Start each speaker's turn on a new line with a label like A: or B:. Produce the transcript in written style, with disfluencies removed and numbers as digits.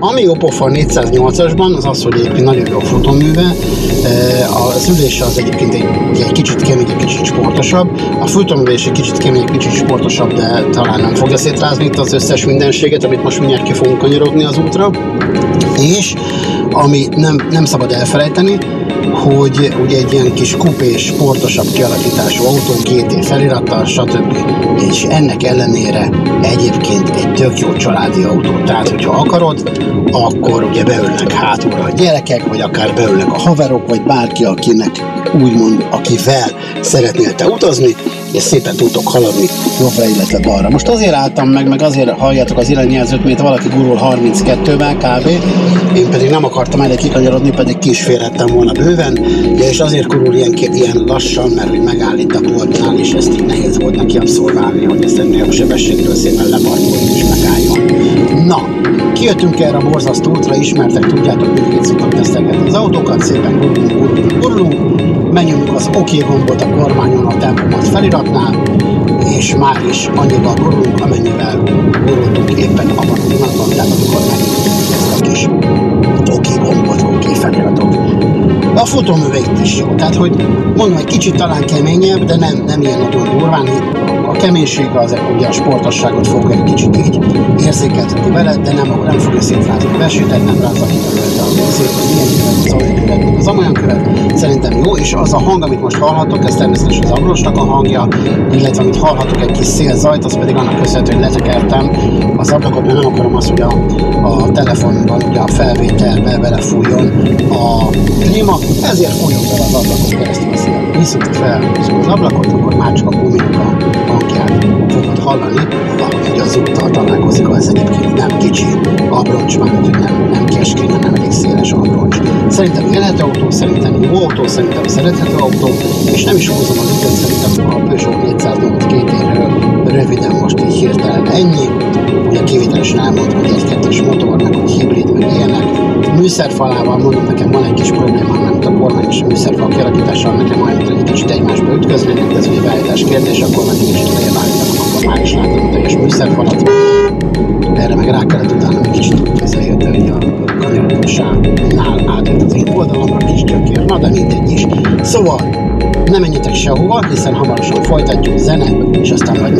A: Ami jó pofa a 408-asban, az az, hogy egyébként nagyon jó futóműve, az ülése az egyébként egy kicsit kemény, egy kicsit sportosabb, a futóműve is egy kicsit kemény, egy kicsit sportosabb, de talán nem fogja szétrázni itt az összes mindenséget, amit most mindjárt ki fogunk kanyarodni az útra, és ami nem szabad elfelejteni, hogy ugye egy ilyen kis kupés, sportosabb kialakítású autó, GT felirattal, stb. És ennek ellenére egyébként egy tök jó családi autó. Tehát, hogyha akarod, akkor ugye beülnek hátulra a gyerekek, vagy akár beülnek a haverok, vagy bárki, akivel szeretnél te utazni, és szépen tudtok haladni jobbra, illetve balra. Most azért álltam meg azért halljátok az irányjelzőt, mert valaki gurul 32-vel kb. Én pedig nem akartam elég kikanyarodni, pedig ki is férhettem volna bőven, és azért gurul ilyen lassan, mert hogy megállít a boltnál, és ezt így nehéz volt neki abszolválni, hogy ezt ennél a sebességről szépen leparkolni és megálljon. Na, kijöttünk erre a borzasztó útra, ismertek, tudjátok, mindig itt szoktam tesztelgetni az autókat, szépen gurulunk, menjünk az OK gombot a kormányon a tempomat feliratnál, és már is annyival gurulunk, amennyivel gurultunk éppen abban a pillanatban, tehát amikor megnyitottuk ezt a kis OK gombot, OK feliratot. A futóműve itt is jó, tehát hogy mondom, egy kicsit talán keményebb, de nem ilyen nagyon durván. A keménység az ugye a sportosságot fog egy kicsit így érzékeltetni veled, de nem fogja szétrázni a besütet, nem rázza ki belőle a szép, az ilyen követ, az amolyan követ. Szerintem jó, és az a hang, amit most hallhatok, ez természetesen az abrosnak a hangja, illetve amit hallhatok egy kis szélzajt, az pedig annak köszönhető, hogy letekertem az ablakot, mert nem akarom azt, hogy a telefonban ugye a felvételbe belefújjon a klíma, ezért fújjon bele az ablakon keresztül a szél. Viszont felhúzom az ablakot, akkor már csak a guminak a hangját fogod hallani, ahogy az úttal találkozik, az egyébként nem kicsi abroncs, már hogy nem keskeny, nem elég széles abroncs. Szerintem élhető autó, szerintem jó autó, szerintem szerethető autó, és nem is húzom az időt, szerintem a Peugeot 408 GT-ről röviden most így hirtelen ennyi. Ugye kivételesen elmondtam, hogy egy kettős motor, meg hogy hibrid, meg ilyenek. Műszerfalával mondom, nekem van egy kis problémám, nem a kormány és a műszerfal kialakítással, nekem olyan, hogy egy kicsit egymásba ütköznének, de ez ugye beállítás kérdés, akkor meg egy kicsit lejjebb állítanak, akkor már is látom a teljes műszerfalat. Erre meg rá kellett utána egy kicsit közeljött, hogy a kanyarodósánál átjött az én oldalamra, kis gyökér, na de mindegy is. Szóval, ne menjetek sehova, hiszen hamarosan folytatjuk zene, és aztán majd